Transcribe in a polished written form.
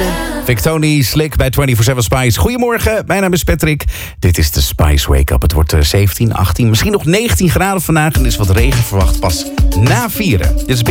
Victoni Slick bij 24/7 Spice. Goedemorgen, mijn naam is Patrick. Dit is de Spice Wake Up. Het wordt 17, 18, misschien nog 19 graden vandaag. En er is wat regen verwacht pas na 4. Dit is